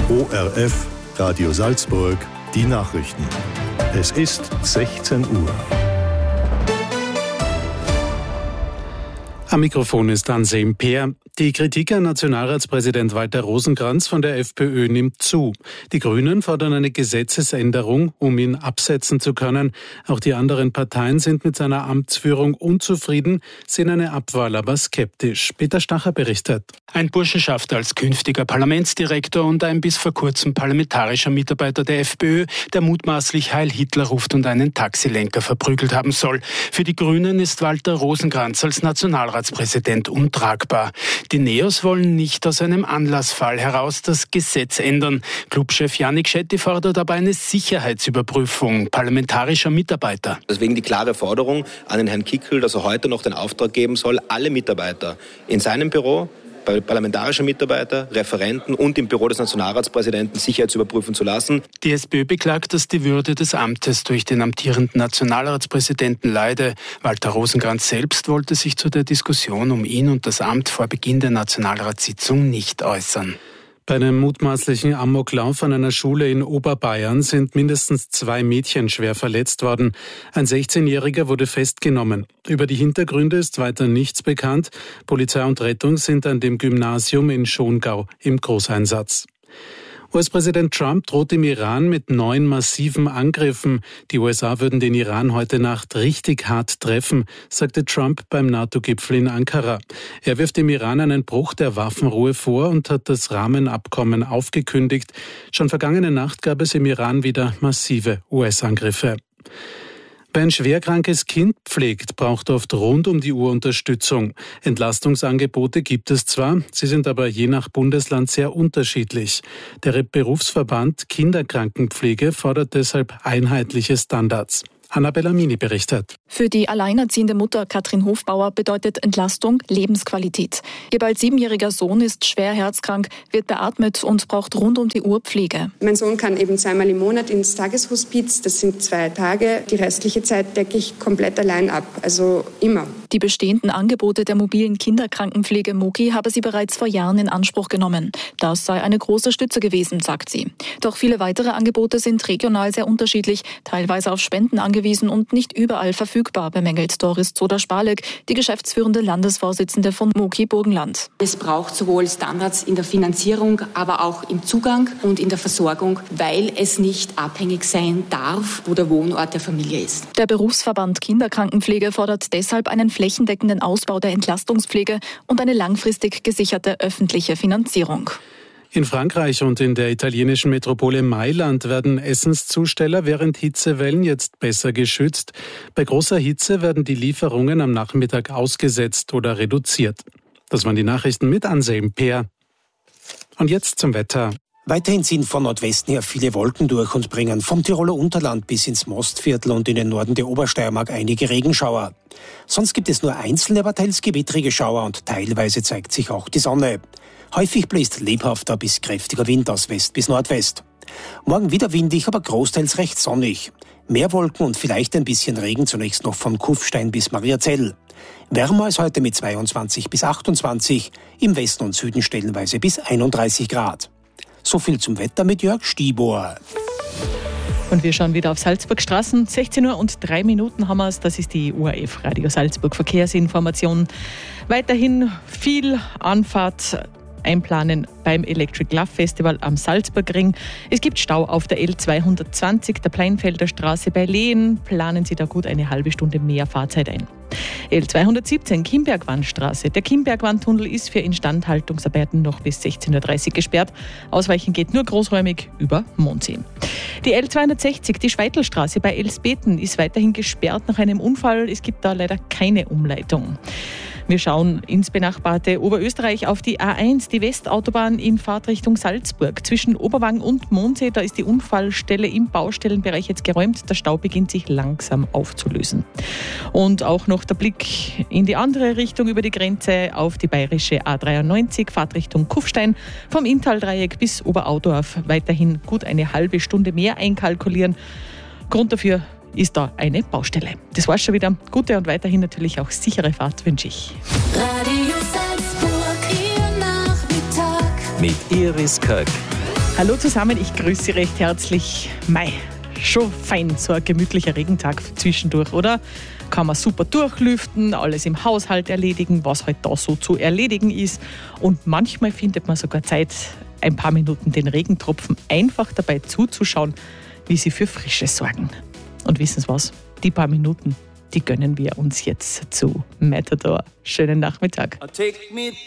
ORF, Radio Salzburg, die Nachrichten. Es ist 16 Uhr. Am Mikrofon ist Anselm Peer. Die Kritik an Nationalratspräsident Walter Rosenkranz von der FPÖ nimmt zu. Die Grünen fordern eine Gesetzesänderung, um ihn absetzen zu können. Auch die anderen Parteien sind mit seiner Amtsführung unzufrieden, sehen eine Abwahl aber skeptisch. Peter Stacher berichtet. Ein Burschenschaft als künftiger Parlamentsdirektor und ein bis vor kurzem parlamentarischer Mitarbeiter der FPÖ, der mutmaßlich Heil Hitler ruft und einen Taxilenker verprügelt haben soll. Für die Grünen ist Walter Rosenkranz als Nationalratspräsident untragbar. Die Neos wollen nicht aus einem Anlassfall heraus das Gesetz ändern. Clubchef Janik Schetty fordert aber eine Sicherheitsüberprüfung parlamentarischer Mitarbeiter. Deswegen die klare Forderung an den Herrn Kickl, dass er heute noch den Auftrag geben soll, alle Mitarbeiter in seinem Büro, parlamentarische Mitarbeiter, Referenten und im Büro des Nationalratspräsidenten sicherheitsüberprüfen zu lassen. Die SPÖ beklagt, dass die Würde des Amtes durch den amtierenden Nationalratspräsidenten leide. Walter Rosenkranz selbst wollte sich zu der Diskussion um ihn und das Amt vor Beginn der Nationalratssitzung nicht äußern. Bei einem mutmaßlichen Amoklauf an einer Schule in Oberbayern sind mindestens 2 Mädchen schwer verletzt worden. Ein 16-Jähriger wurde festgenommen. Über die Hintergründe ist weiter nichts bekannt. Polizei und Rettung sind an dem Gymnasium in Schongau im Großeinsatz. US-Präsident Trump droht dem Iran mit 9 massiven Angriffen. Die USA würden den Iran heute Nacht richtig hart treffen, sagte Trump beim NATO-Gipfel in Ankara. Er wirft dem Iran einen Bruch der Waffenruhe vor und hat das Rahmenabkommen aufgekündigt. Schon vergangene Nacht gab es im Iran wieder massive US-Angriffe. Wer ein schwerkrankes Kind pflegt, braucht oft rund um die Uhr Unterstützung. Entlastungsangebote gibt es zwar, sie sind aber je nach Bundesland sehr unterschiedlich. Der Berufsverband Kinderkrankenpflege fordert deshalb einheitliche Standards. Annabella Mini berichtet. Für die alleinerziehende Mutter Katrin Hofbauer bedeutet Entlastung Lebensqualität. Ihr bald 7-jähriger Sohn ist schwer herzkrank, wird beatmet und braucht rund um die Uhr Pflege. Mein Sohn kann eben 2-mal im Monat ins Tageshospiz, das sind 2 Tage. Die restliche Zeit decke ich komplett allein ab, also immer. Die bestehenden Angebote der mobilen Kinderkrankenpflege MOKI habe sie bereits vor Jahren in Anspruch genommen. Das sei eine große Stütze gewesen, sagt sie. Doch viele weitere Angebote sind regional sehr unterschiedlich, teilweise auf Spenden angewiesen und nicht überall verfügbar, bemängelt Doris Zoder-Spalek, die geschäftsführende Landesvorsitzende von MOKI Burgenland. Es braucht sowohl Standards in der Finanzierung, aber auch im Zugang und in der Versorgung, weil es nicht abhängig sein darf, wo der Wohnort der Familie ist. Der Berufsverband Kinderkrankenpflege fordert deshalb einen flächendeckenden Ausbau der Entlastungspflege und eine langfristig gesicherte öffentliche Finanzierung. In Frankreich und in der italienischen Metropole Mailand werden Essenszusteller während Hitzewellen jetzt besser geschützt. Bei großer Hitze werden die Lieferungen am Nachmittag ausgesetzt oder reduziert. Das waren die Nachrichten mit Anselm Peer. Und jetzt zum Wetter. Weiterhin ziehen von Nordwesten her viele Wolken durch und bringen vom Tiroler Unterland bis ins Mostviertel und in den Norden der Obersteiermark einige Regenschauer. Sonst gibt es nur einzelne, aber teils gewittrige Schauer und teilweise zeigt sich auch die Sonne. Häufig bläst lebhafter bis kräftiger Wind aus West bis Nordwest. Morgen wieder windig, aber großteils recht sonnig. Mehr Wolken und vielleicht ein bisschen Regen, zunächst noch von Kufstein bis Mariazell. Wärmer als heute mit 22 bis 28, im Westen und Süden stellenweise bis 31 Grad. So viel zum Wetter mit Jörg Stibor. Und wir schauen wieder auf Salzburgstraßen. 16:03 haben wir es. Das ist die ORF Radio Salzburg Verkehrsinformation. Weiterhin viel Anfahrt einplanen beim Electric Love Festival am Salzburgring. Es gibt Stau auf der L220, der Pleinfelder Straße bei Lehen. Planen Sie da gut eine halbe Stunde mehr Fahrzeit ein. L217 Kimbergwandstraße. Der Kimbergwandtunnel ist für Instandhaltungsarbeiten noch bis 16:30 Uhr gesperrt. Ausweichen geht nur großräumig über Mondsee. Die L260, die Schweitelstraße bei Elsbeten, ist weiterhin gesperrt nach einem Unfall. Es gibt da leider keine Umleitung. Wir schauen ins benachbarte Oberösterreich auf die A1, die Westautobahn in Fahrtrichtung Salzburg. Zwischen Oberwang und Mondsee, da ist die Unfallstelle im Baustellenbereich jetzt geräumt. Der Stau beginnt sich langsam aufzulösen. Und auch noch der Blick in die andere Richtung über die Grenze auf die bayerische A93, Fahrtrichtung Kufstein. Vom Inntaldreieck bis Oberaudorf weiterhin gut eine halbe Stunde mehr einkalkulieren. Grund dafür ist da eine Baustelle. Das war's schon wieder. Gute und weiterhin natürlich auch sichere Fahrt wünsche ich. Radio Salzburg, Ihr Nachmittag. Mit Iris Köck. Hallo zusammen, ich grüße Sie recht herzlich. Mei, schon fein, so ein gemütlicher Regentag zwischendurch, oder? Kann man super durchlüften, alles im Haushalt erledigen, was halt da so zu erledigen ist. Und manchmal findet man sogar Zeit, ein paar Minuten den Regentropfen einfach dabei zuzuschauen, wie sie für Frische sorgen. Und wissen Sie was? Die paar Minuten, die gönnen wir uns jetzt zu Matador. Schönen Nachmittag. Take me